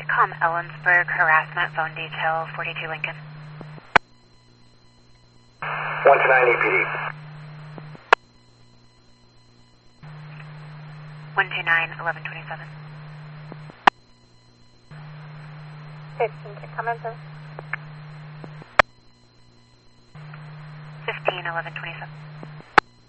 Midcom Ellensburg harassment phone detail 42 Lincoln. 129 EPD. 129 1127. 15 to come in, please. 15 1127.